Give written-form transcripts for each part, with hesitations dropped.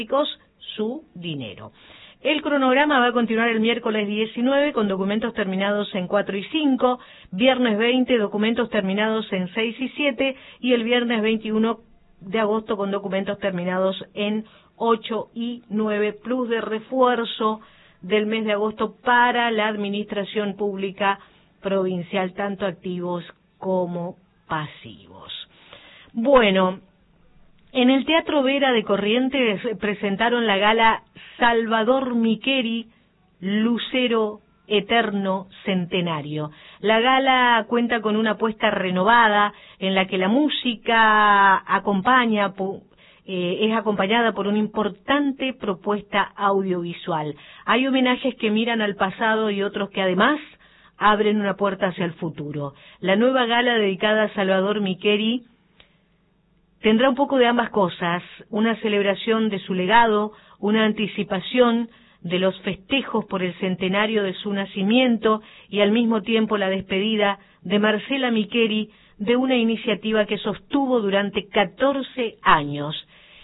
su dinero. El cronograma va a continuar el miércoles 19 con documentos terminados en 4 y 5, viernes 20 documentos terminados en 6 y 7 y el viernes 21 de agosto con documentos terminados en 8 y 9, plus de refuerzo del mes de agosto para la administración pública provincial, tanto activos como pasivos. Bueno, en el Teatro Vera de Corrientes presentaron la gala Salvador Micheri, Lucero Eterno Centenario. La gala cuenta con una apuesta renovada en la que la música es acompañada por una importante propuesta audiovisual. Hay homenajes que miran al pasado y otros que además abren una puerta hacia el futuro. La nueva gala dedicada a Salvador Micheri tendrá un poco de ambas cosas, una celebración de su legado, una anticipación de los festejos por el centenario de su nacimiento y al mismo tiempo la despedida de Marcela Micheri de una iniciativa que sostuvo durante 14 años.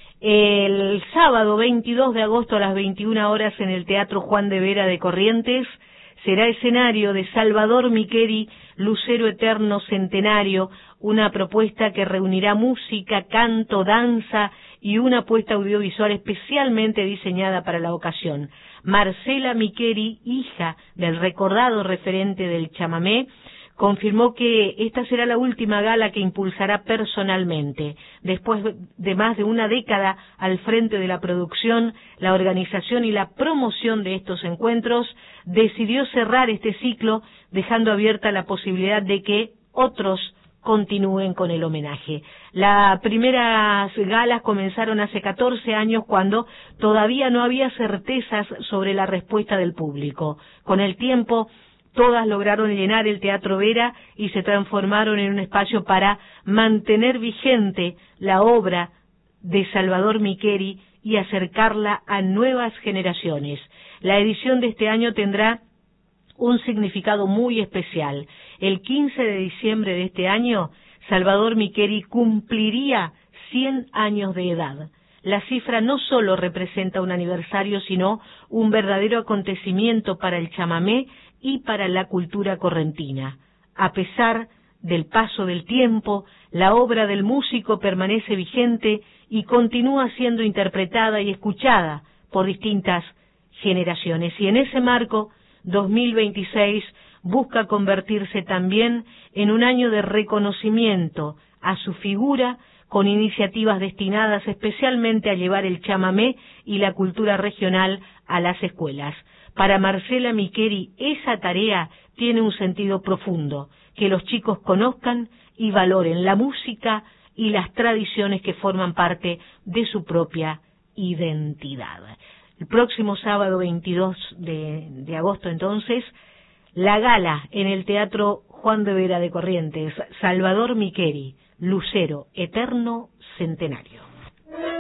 El sábado 22 de agosto a las 21 horas en el Teatro Juan de Vera de Corrientes será escenario de Salvador Micheri, Lucero Eterno Centenario, una propuesta que reunirá música, canto, danza y una apuesta audiovisual especialmente diseñada para la ocasión. Marcela Micheri, hija del recordado referente del chamamé, confirmó que esta será la última gala que impulsará personalmente. Después de más de una década al frente de la producción, la organización y la promoción de estos encuentros, decidió cerrar este ciclo dejando abierta la posibilidad de que otros continúen con el homenaje. Las primeras galas comenzaron hace 14 años cuando todavía no había certezas sobre la respuesta del público. Con el tiempo, todas lograron llenar el Teatro Vera y se transformaron en un espacio para mantener vigente la obra de Salvador Micheri y acercarla a nuevas generaciones. La edición de este año tendrá un significado muy especial. El 15 de diciembre de este año, Salvador Micheri cumpliría 100 años de edad. La cifra no solo representa un aniversario, sino un verdadero acontecimiento para el chamamé y para la cultura correntina. A pesar del paso del tiempo, la obra del músico permanece vigente y continúa siendo interpretada y escuchada por distintas generaciones. Y en ese marco, 2026 busca convertirse también en un año de reconocimiento a su figura con iniciativas destinadas especialmente a llevar el chamamé y la cultura regional a las escuelas. Para Marcela Micheri, esa tarea tiene un sentido profundo, que los chicos conozcan y valoren la música y las tradiciones que forman parte de su propia identidad. El próximo sábado 22 de agosto, entonces, la gala en el Teatro Juan de Vera de Corrientes, Salvador Micheri, Lucero Eterno Centenario.